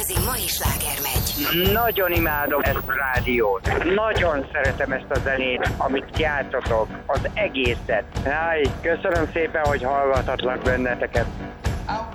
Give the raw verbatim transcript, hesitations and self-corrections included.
igazi mai sláger megy. Nagyon imádom ezt a rádiót. Nagyon szeretem ezt a zenét, amit játszotok. Az egészet. Háj, köszönöm szépen, hogy hallgathatlak benneteket.